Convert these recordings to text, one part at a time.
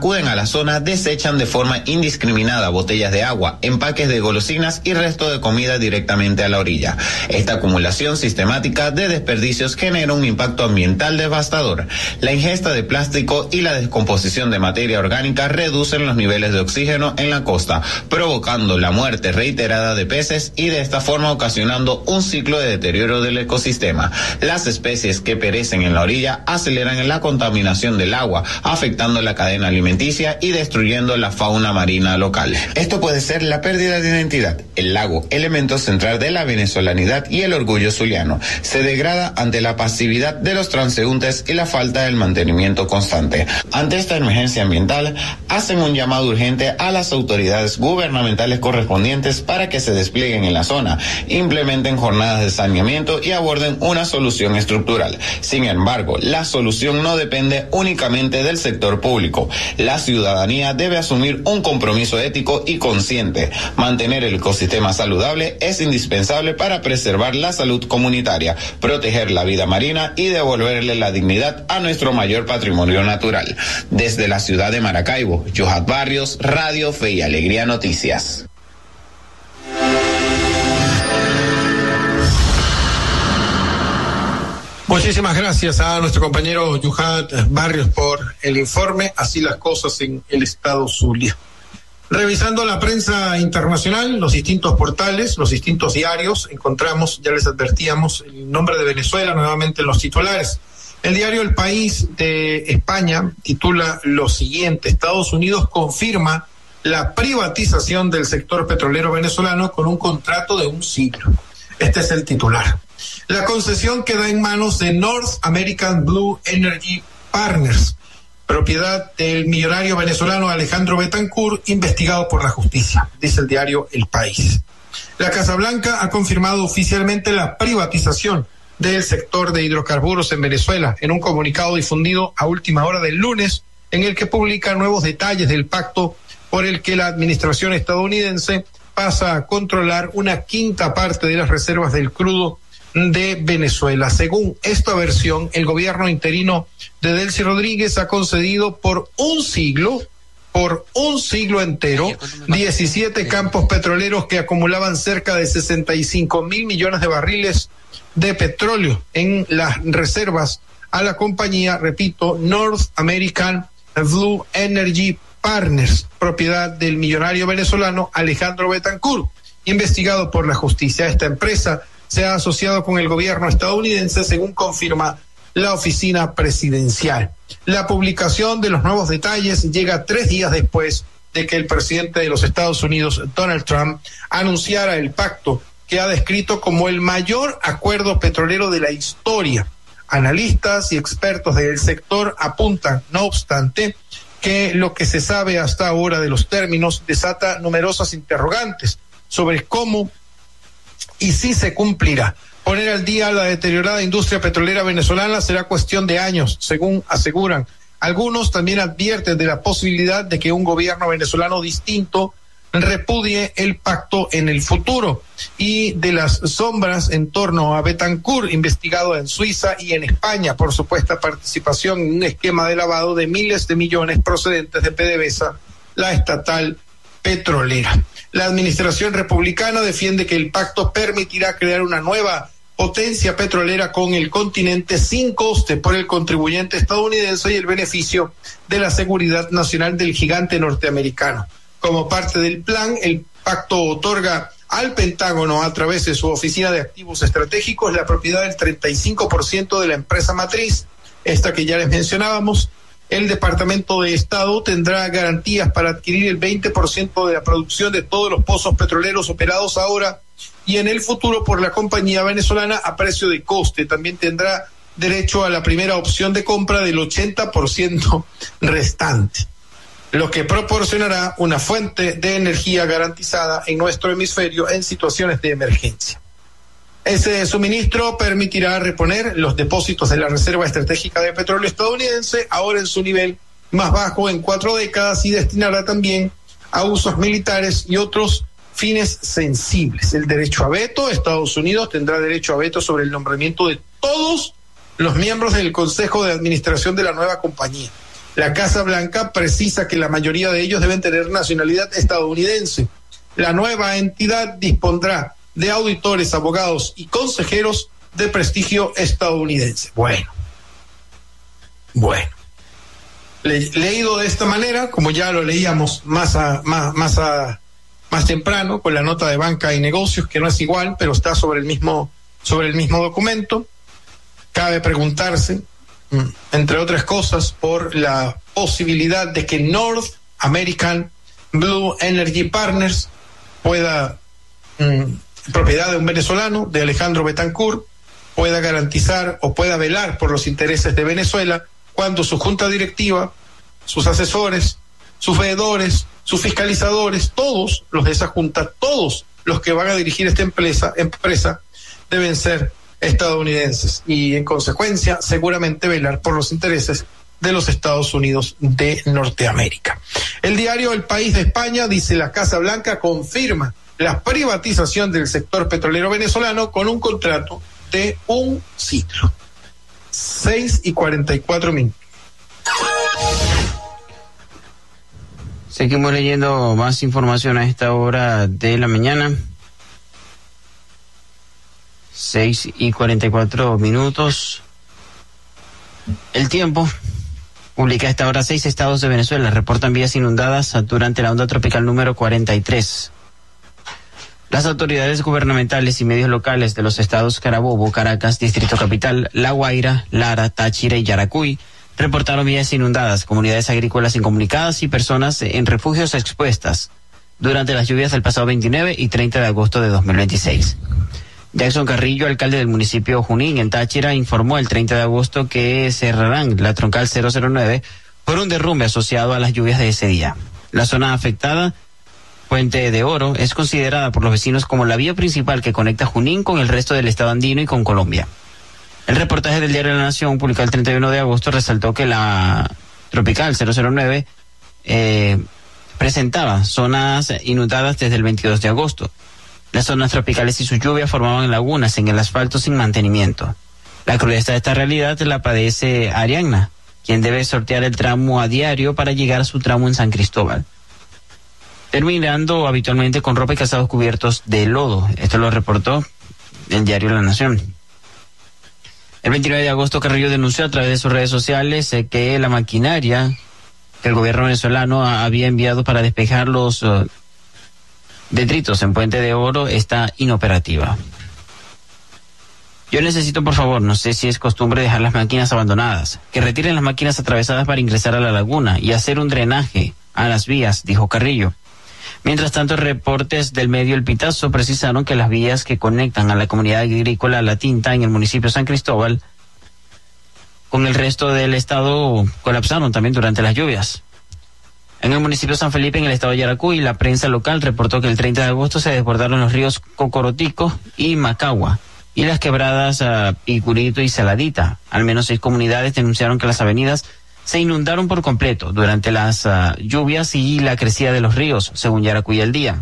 acuden a la zona desechan de forma indiscriminada botellas de agua, empaques de golosinas y resto de comida directamente a la orilla. Esta acumulación sistemática de desperdicios genera un impacto ambiental devastador. La ingesta de plástico y la descomposición de materia orgánica reducen los niveles de oxígeno en la costa, provocando la muerte reiterada de peces y de esta forma ocasionando un ciclo de deterioro del ecosistema. Las especies que perecen en la orilla aceleran la contaminación del agua, afectando la cadena alimenticia y destruyendo la fauna marina local. Esto puede ser la pérdida de identidad. El lago, elemento central de la venezolanidad y el orgullo zuliano, se degrada ante la pasividad de los transeúntes y la falta del mantenimiento constante. Ante esta emergencia ambiental, hacen un llamado urgente a las autoridades gubernamentales correspondientes para que se desplieguen en la zona, implementen jornadas de saneamiento y aborden una solución estructural. Sin embargo, la solución no depende únicamente del sector público. La ciudadanía debe asumir un compromiso ético y consciente. Mantener el ecosistema saludable es indispensable para preservar la salud comunitaria, proteger la vida marina y devolverle la dignidad a nuestro mayor patrimonio natural. Desde la ciudad de Maracaibo, Yohat Barrios, Radio Fe y Alegría Noticias. Muchísimas gracias a nuestro compañero Yohat Barrios por el informe. Así las cosas en el estado Zulia. Revisando la prensa internacional, los distintos portales, los distintos diarios, encontramos, ya les advertíamos, el nombre de Venezuela nuevamente en los titulares. El diario El País de España titula lo siguiente: Estados Unidos confirma la privatización del sector petrolero venezolano con un contrato de un siglo. Este es el titular. La concesión queda en manos de North American Blue Energy Partners, propiedad del millonario venezolano Alejandro Betancourt, investigado por la justicia, dice el diario El País. La Casa Blanca ha confirmado oficialmente la privatización del sector de hidrocarburos en Venezuela en un comunicado difundido a última hora del lunes, en el que publica nuevos detalles del pacto por el que la administración estadounidense pasa a controlar una quinta parte de las reservas del crudo de Venezuela. Según esta versión, el gobierno interino de Delcy Rodríguez ha concedido por un siglo entero, 17 campos petroleros que acumulaban cerca de 65,000 millones de barriles de petróleo en las reservas a la compañía, repito, North American Blue Energy Partners, propiedad del millonario venezolano Alejandro Betancourt, investigado por la justicia. Esta empresa se ha asociado con el gobierno estadounidense, según confirma la oficina presidencial. La publicación de los nuevos detalles llega 3 días después de que el presidente de los Estados Unidos, Donald Trump, anunciara el pacto que ha descrito como el mayor acuerdo petrolero de la historia. Analistas y expertos del sector apuntan, no obstante, que lo que se sabe hasta ahora de los términos desata numerosas interrogantes sobre cómo y si se cumplirá. Poner al día a la deteriorada industria petrolera venezolana será cuestión de años, según aseguran. Algunos también advierten de la posibilidad de que un gobierno venezolano distinto repudie el pacto en el futuro, y de las sombras en torno a Betancourt, investigado en Suiza y en España por supuesta participación en un esquema de lavado de miles de millones procedentes de PDVSA, la estatal petrolera. La administración republicana defiende que el pacto permitirá crear una nueva potencia petrolera con el continente sin coste por el contribuyente estadounidense y el beneficio de la seguridad nacional del gigante norteamericano. Como parte del plan, el pacto otorga al Pentágono, a través de su Oficina de Activos Estratégicos, la propiedad del 35% de la empresa matriz, esta que ya les mencionábamos. El Departamento de Estado tendrá garantías para adquirir el 20% de la producción de todos los pozos petroleros operados ahora y en el futuro por la compañía venezolana a precio de coste. También tendrá derecho a la primera opción de compra del 80% restante, lo que proporcionará una fuente de energía garantizada en nuestro hemisferio en situaciones de emergencia. Ese suministro permitirá reponer los depósitos de la Reserva Estratégica de Petróleo estadounidense, ahora en su nivel más bajo en 4 décadas, y destinará también a usos militares y otros fines sensibles. El derecho a veto: Estados Unidos tendrá derecho a veto sobre el nombramiento de todos los miembros del Consejo de Administración de la nueva compañía. La Casa Blanca precisa que la mayoría de ellos deben tener nacionalidad estadounidense. La nueva entidad dispondrá de auditores, abogados y consejeros de prestigio estadounidense. Bueno. Leído de esta manera, como ya lo leíamos más temprano, con la nota de Banca y Negocios, que no es igual, pero está sobre el mismo documento. Cabe preguntarse, entre otras cosas, por la posibilidad de que North American Blue Energy Partners pueda, propiedad de un venezolano, de Alejandro Betancourt, pueda garantizar o pueda velar por los intereses de Venezuela cuando su junta directiva, sus asesores, sus veedores, sus fiscalizadores, todos los de esa junta, todos los que van a dirigir esta empresa deben ser estadounidenses y en consecuencia seguramente velar por los intereses de los Estados Unidos de Norteamérica. El diario El País de España dice: la Casa Blanca confirma la privatización del sector petrolero venezolano con un contrato de un siglo. 6:44. Seguimos leyendo más información a esta hora de la mañana. 6:44. El Tiempo publica a esta hora: 6 estados de Venezuela reportan vías inundadas durante la onda tropical número 43. Las autoridades gubernamentales y medios locales de los estados Carabobo, Caracas, Distrito Capital, La Guaira, Lara, Táchira y Yaracuy reportaron vías inundadas, comunidades agrícolas incomunicadas y personas en refugios expuestas durante las lluvias del pasado 29 y 30 de agosto de 2026. Jackson Carrillo, alcalde del municipio Junín, en Táchira, informó el 30 de agosto que cerrarán la troncal 009 por un derrumbe asociado a las lluvias de ese día. La zona afectada, Puente de Oro, es considerada por los vecinos como la vía principal que conecta Junín con el resto del estado andino y con Colombia. El reportaje del diario La Nación, publicado el 31 de agosto, resaltó que la tropical 009 presentaba zonas inundadas desde el 22 de agosto. Las zonas tropicales y sus lluvias formaban lagunas en el asfalto sin mantenimiento. La crudeza de esta realidad la padece Arianna, quien debe sortear el tramo a diario para llegar a su tramo en San Cristóbal, terminando habitualmente con ropa y calzados cubiertos de lodo. Esto lo reportó el diario La Nación. El 29 de agosto, Carrillo denunció a través de sus redes sociales que la maquinaria que el gobierno venezolano había enviado para despejar los detritos en Puente de Oro está inoperativa. Yo necesito, por favor, no sé si es costumbre dejar las máquinas abandonadas, que retiren las máquinas atravesadas para ingresar a la laguna y hacer un drenaje a las vías, dijo Carrillo. Mientras tanto, reportes del medio El Pitazo precisaron que las vías que conectan a la comunidad agrícola La Tinta en el municipio de San Cristóbal con el resto del estado colapsaron también durante las lluvias. En el municipio de San Felipe, en el estado de Yaracuy, la prensa local reportó que el 30 de agosto se desbordaron los ríos Cocorotico y Macagua y las quebradas Picurito y Saladita. Al menos 6 comunidades denunciaron que las avenidas se inundaron por completo durante las lluvias y la crecida de los ríos, según Yaracuy El Día.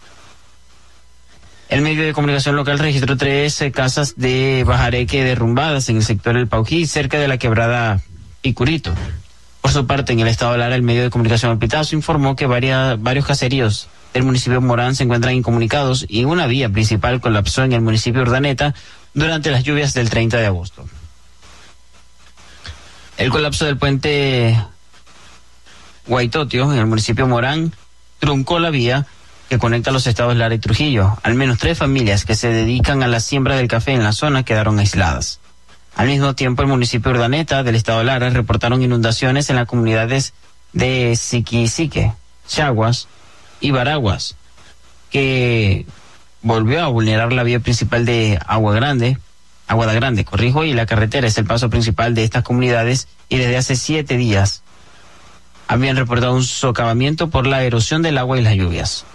El medio de comunicación local registró 3 casas de bajareque derrumbadas en el sector El Paují, cerca de la quebrada Picurito. Por su parte, en el estado de Lara, el medio de comunicación El Pitazo informó que varios caseríos del municipio de Morán se encuentran incomunicados y una vía principal colapsó en el municipio de Urdaneta durante las lluvias del 30 de agosto. El colapso del puente Guaitotio en el municipio de Morán truncó la vía que conecta los estados Lara y Trujillo. Al menos 3 familias que se dedican a la siembra del café en la zona quedaron aisladas. Al mismo tiempo, el municipio de Urdaneta del estado de Lara reportaron inundaciones en las comunidades de Siquisique, Chaguas y Baraguas, que volvió a vulnerar la vía principal de Aguada Grande, y la carretera es el paso principal de estas comunidades y desde hace 7 días habían reportado un socavamiento por la erosión del agua y las lluvias.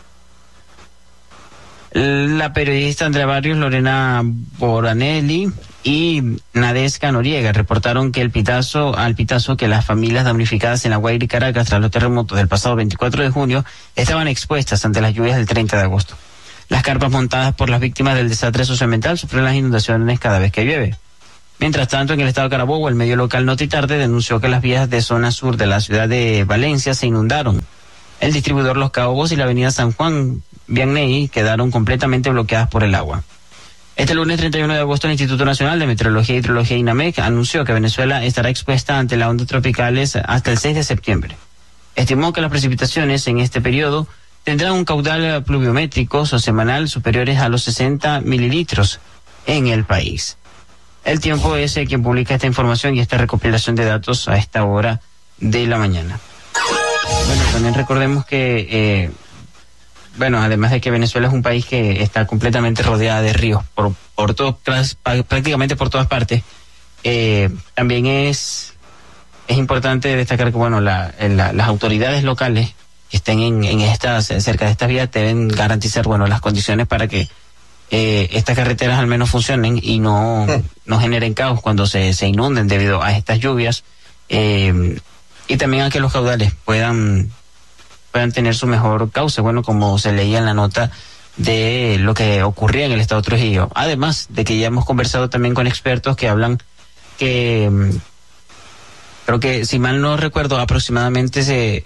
La periodista Andrea Barrios, Lorena Boranelli y Nadesca Noriega reportaron que al Pitazo que las familias damnificadas en La Guaira y Caracas tras los terremotos del pasado 24 de junio estaban expuestas ante las lluvias del 30 de agosto. Las carpas montadas por las víctimas del desastre socioambiental sufren las inundaciones cada vez que llueve. Mientras tanto, en el estado de Carabobo, el medio local Notitarde denunció que las vías de zona sur de la ciudad de Valencia se inundaron. El distribuidor Los Cabos y la avenida San Juan Vianney quedaron completamente bloqueadas por el agua. Este lunes 31 de agosto, el Instituto Nacional de Meteorología y Hidrología INAMEC anunció que Venezuela estará expuesta ante las ondas tropicales hasta el 6 de septiembre. Estimó que las precipitaciones en este periodo tendrán un caudal pluviométrico semanal superiores a los 60 mililitros en el país. El Tiempo es quien publica esta información y esta recopilación de datos a esta hora de la mañana. Bueno, también recordemos que, además de que Venezuela es un país que está completamente rodeada de ríos prácticamente por todas partes, también es importante destacar que, las autoridades locales que estén cerca de estas vías deben garantizar, las condiciones para que estas carreteras al menos funcionen y no generen caos cuando se inunden debido a estas lluvias, y también a que los caudales puedan tener su mejor cauce, como se leía en la nota de lo que ocurría en el estado de Trujillo. Además de que ya hemos conversado también con expertos que hablan que, creo que si mal no recuerdo, aproximadamente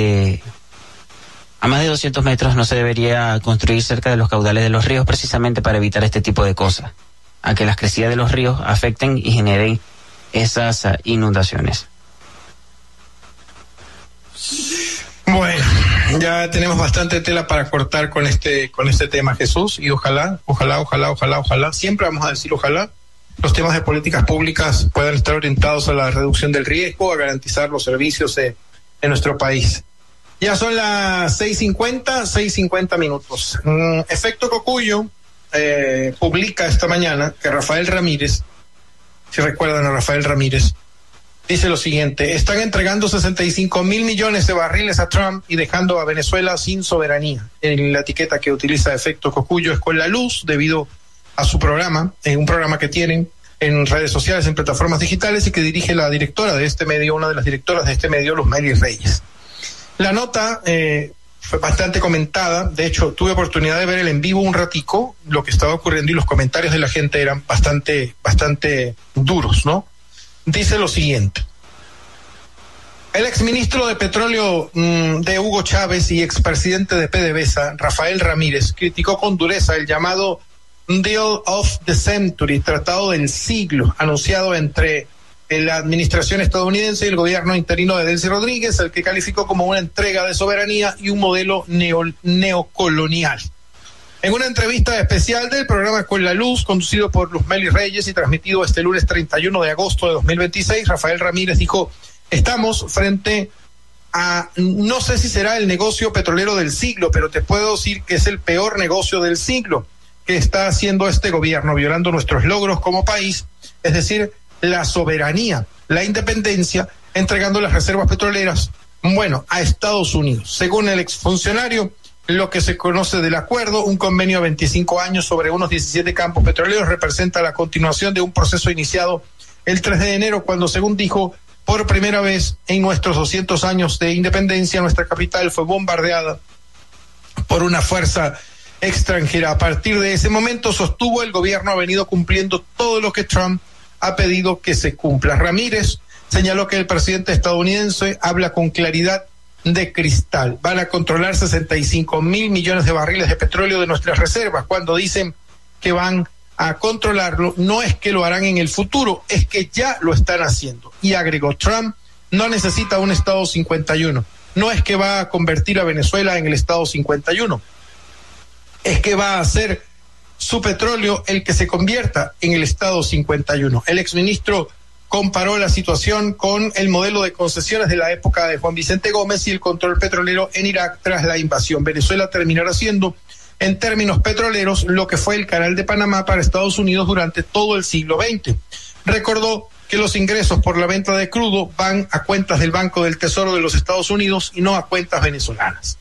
a más de 200 metros no se debería construir cerca de los caudales de los ríos, precisamente para evitar este tipo de cosas, a que las crecidas de los ríos afecten y generen esas inundaciones. Bueno, ya tenemos bastante tela para cortar con este tema, Jesús, y ojalá, siempre vamos a decir ojalá, los temas de políticas públicas puedan estar orientados a la reducción del riesgo, a garantizar los servicios en nuestro país. Ya son las 6:50 minutos. Efecto Cocuyo publica esta mañana que Rafael Ramírez, si recuerdan a Rafael Ramírez, dice lo siguiente: están entregando 65 mil millones de barriles a Trump y dejando a Venezuela sin soberanía. En la etiqueta que utiliza Efecto Cocuyo es con la luz, debido a su programa, un programa que tienen en redes sociales, en plataformas digitales, y que dirige la directora de este medio, una de las directoras de este medio, Luzmeli Reyes. La nota fue bastante comentada. De hecho, tuve oportunidad de ver el en vivo un ratico, lo que estaba ocurriendo, y los comentarios de la gente eran bastante duros, ¿no? Dice lo siguiente: el exministro de Petróleo de Hugo Chávez y expresidente de PDVSA, Rafael Ramírez, criticó con dureza el llamado Deal of the Century, tratado del siglo, anunciado entre la administración estadounidense y el gobierno interino de Delcy Rodríguez, al que calificó como una entrega de soberanía y un modelo neocolonial. En una entrevista especial del programa Con la Luz, conducido por Luzmeli Reyes y transmitido este lunes 31 de agosto de 2026, Rafael Ramírez dijo: estamos frente a, no sé si será el negocio petrolero del siglo, pero te puedo decir que es el peor negocio del siglo que está haciendo este gobierno, violando nuestros logros como país, es decir, la soberanía, la independencia, entregando las reservas petroleras, a Estados Unidos. Según el exfuncionario, lo que se conoce del acuerdo, un convenio a 25 años sobre unos 17 campos petroleros, representa la continuación de un proceso iniciado el 3 de enero, cuando, según dijo, por primera vez en nuestros 200 años de independencia, nuestra capital fue bombardeada por una fuerza extranjera. A partir de ese momento, sostuvo, el gobierno ha venido cumpliendo todo lo que Trump ha pedido que se cumpla. Ramírez señaló que el presidente estadounidense habla con claridad de cristal. Van a controlar 65 mil millones de barriles de petróleo de nuestras reservas. Cuando dicen que van a controlarlo, no es que lo harán en el futuro, es que ya lo están haciendo. Y agregó: Trump no necesita un Estado 51. No es que va a convertir a Venezuela en el Estado 51. Es que va a hacer su petróleo el que se convierta en el Estado 51. El exministro comparó la situación con el modelo de concesiones de la época de Juan Vicente Gómez y el control petrolero en Irak tras la invasión. Venezuela terminará siendo, en términos petroleros, lo que fue el Canal de Panamá para Estados Unidos durante todo el siglo XX. Recordó que los ingresos por la venta de crudo van a cuentas del Banco del Tesoro de los Estados Unidos y no a cuentas venezolanas.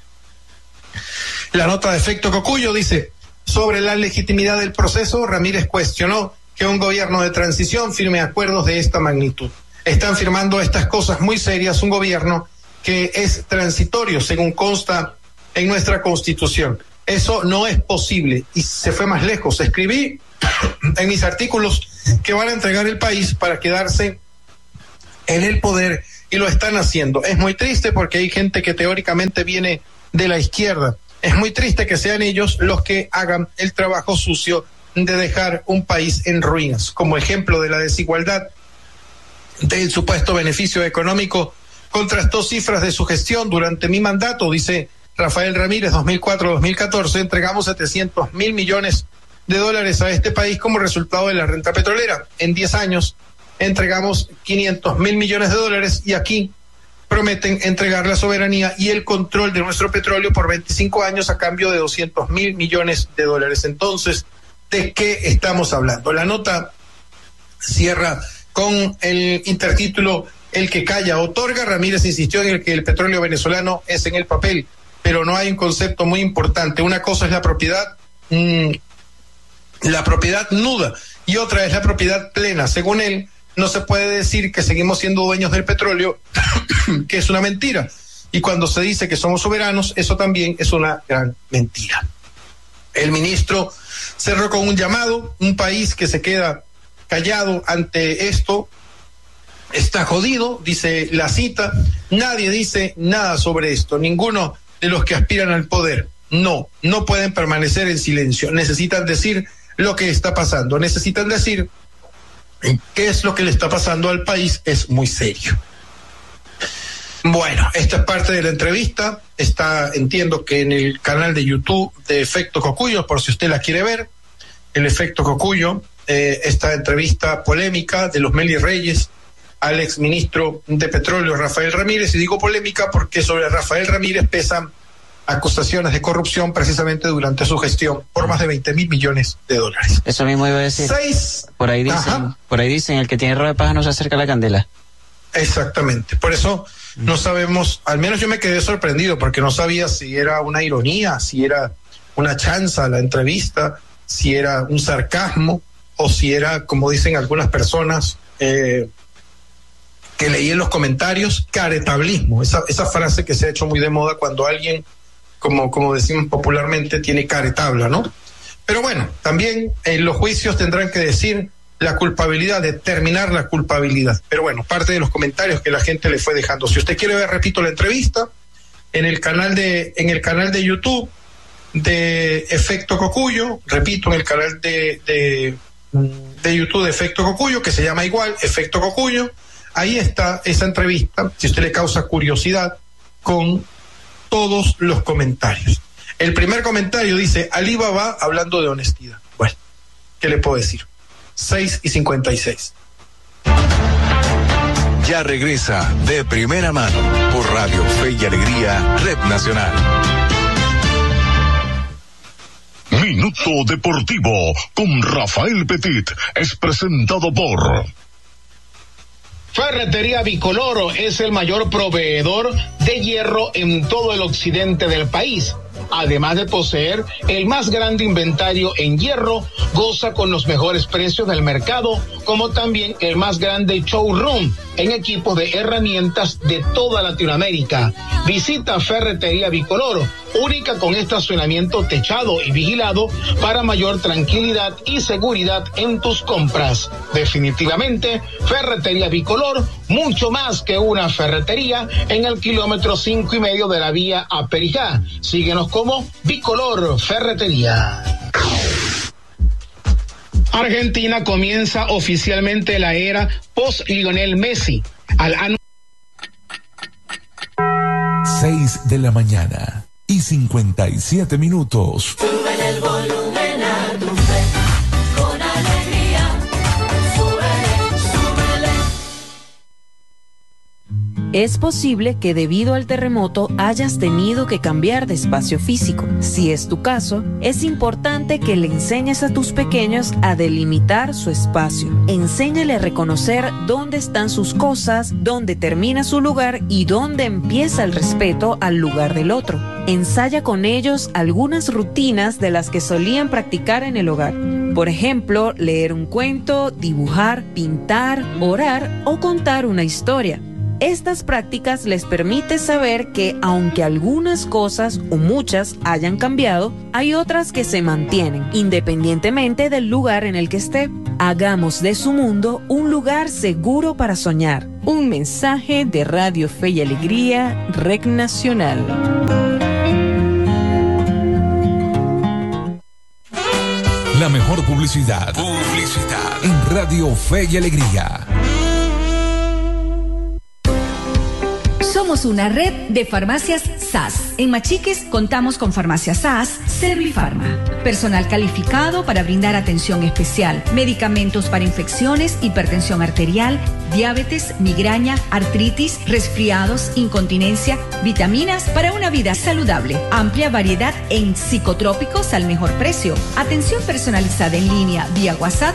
La nota de Efecto Cocuyo dice: sobre la legitimidad del proceso, Ramírez cuestionó que un gobierno de transición firme acuerdos de esta magnitud. Están firmando estas cosas muy serias un gobierno que es transitorio, según consta en nuestra Constitución. Eso no es posible. Y se fue más lejos. Escribí en mis artículos que van a entregar el país para quedarse en el poder, y lo están haciendo. Es muy triste porque hay gente que teóricamente viene de la izquierda. Es muy triste que sean ellos los que hagan el trabajo sucio de dejar un país en ruinas. Como ejemplo de la desigualdad del supuesto beneficio económico, contrastó cifras de su gestión durante mi mandato, dice Rafael Ramírez. 2004-2014 entregamos 700.000 millones de dólares a este país como resultado de la renta petrolera. En 10 años entregamos 500.000 millones de dólares, y aquí prometen entregar la soberanía y el control de nuestro petróleo por 25 años a cambio de 200.000 millones de dólares. Entonces, ¿de qué estamos hablando? La nota cierra con el intertítulo: el que calla otorga. Ramírez insistió en el que el petróleo venezolano es en el papel, pero no hay un concepto muy importante. Una cosa es la propiedad nuda, y otra es la propiedad plena. Según él, no se puede decir que seguimos siendo dueños del petróleo, que es una mentira. Y cuando se dice que somos soberanos, eso también es una gran mentira. El ministro cerró con un llamado: un país que se queda callado ante esto está jodido, dice la cita. Nadie dice nada sobre esto, ninguno de los que aspiran al poder. No pueden permanecer en silencio, necesitan decir lo que está pasando, necesitan decir qué es lo que le está pasando al país. Es muy serio. Bueno, esta es parte de la entrevista, está, entiendo que en el canal de YouTube de Efecto Cocuyo, por si usted la quiere ver, el Efecto Cocuyo, esta entrevista polémica de los Meli Reyes al exministro de Petróleo Rafael Ramírez. Y digo polémica porque sobre Rafael Ramírez pesan acusaciones de corrupción precisamente durante su gestión por más de 20.000 millones de dólares. Eso mismo iba a decir. Por ahí dicen, el que tiene rueda de paja no se acerca a la candela. Exactamente. Por eso no sabemos, al menos yo me quedé sorprendido porque no sabía si era una ironía, si era una chanza la entrevista, si era un sarcasmo o si era, como dicen algunas personas que leí en los comentarios, caretablismo. Esa frase que se ha hecho muy de moda cuando alguien, como decimos popularmente, tiene caretabla, ¿no? Pero bueno, también en los juicios tendrán que decir la culpabilidad, determinar la culpabilidad. Pero bueno, parte de los comentarios que la gente le fue dejando. Si usted quiere ver, repito, la entrevista en el canal de YouTube de Efecto Cocuyo, repito, en el canal de YouTube de Efecto Cocuyo, que se llama igual, Efecto Cocuyo, ahí está esa entrevista, si usted le causa curiosidad, con todos los comentarios. El primer comentario dice: Alibaba hablando de honestidad. Bueno, ¿qué le puedo decir? 6:56. Ya regresa De Primera Mano por Radio Fe y Alegría, Red Nacional. Minuto Deportivo con Rafael Petit es presentado por Ferretería Bicoloro. Es el mayor proveedor de hierro en todo el occidente del país. Además de poseer el más grande inventario en hierro, goza con los mejores precios del mercado, como también el más grande showroom en equipos de herramientas de toda Latinoamérica. Visita Ferretería Bicoloro, única con estacionamiento techado y vigilado para mayor tranquilidad y seguridad en tus compras. Definitivamente, Ferretería Bicolor, mucho más que una ferretería, en el kilómetro 5.5 de la vía a Perijá. Síguenos como Bicolor Ferretería. Argentina comienza oficialmente la era post-Lionel Messi. Al 6:57 Sube el volumen a tu fe, con alegría. Súbele. Es posible que debido al terremoto hayas tenido que cambiar de espacio físico. Si es tu caso, es importante que le enseñes a tus pequeños a delimitar su espacio. Enséñale a reconocer dónde están sus cosas, dónde termina su lugar y dónde empieza el respeto al lugar del otro. Ensaya con ellos algunas rutinas de las que solían practicar en el hogar. Por ejemplo, leer un cuento, dibujar, pintar, orar o contar una historia. Estas prácticas les permiten saber que aunque algunas cosas o muchas hayan cambiado, hay otras que se mantienen, independientemente del lugar en el que esté. Hagamos de su mundo un lugar seguro para soñar. Un mensaje de Radio Fe y Alegría, REC Nacional. La mejor publicidad. En Radio Fe y Alegría. Somos una red de farmacias SAS. En Machiques contamos con farmacias SAS, Servifarma. Personal calificado para brindar atención especial. Medicamentos para infecciones, hipertensión arterial, diabetes, migraña, artritis, resfriados, incontinencia, vitaminas para una vida saludable. Amplia variedad en psicotrópicos al mejor precio. Atención personalizada en línea vía WhatsApp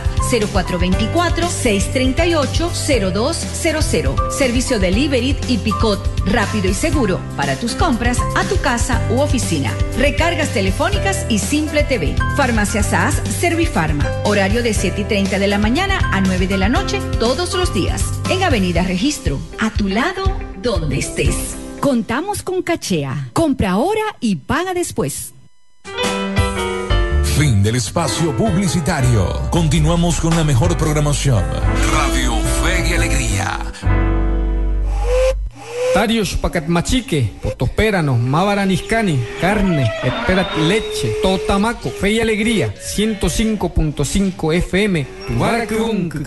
0424-638-0200. Servicio delivery y picot rápido y seguro para tus compras a tu casa u oficina. Recargas telefónicas y Simple TV. Farmacia SAS Servifarma. Horario de 7:30 de la mañana a 9 de la noche todos los días. En Avenida Registro. A tu lado, donde estés. Contamos con Cachea. Compra ahora y paga después. Fin del espacio publicitario. Continuamos con la mejor programación. Radio Fe y Alegría. Tarios pacat machique, potospérano, mavaraniscani, carne, esperat leche, totamaco, Fe y Alegría, 105.5 FM, Tubaracrún.